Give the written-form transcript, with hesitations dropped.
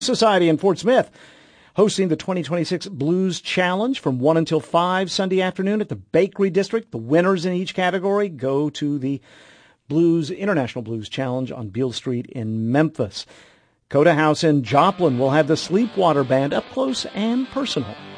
Society in Fort Smith hosting the 2026 Blues Challenge from 1 until 5 Sunday afternoon at the Bakery District. The winners in each category go to the International Blues Challenge on Beale Street in Memphis. Coda House in Joplin will have the Sleepwater Band up close and personal.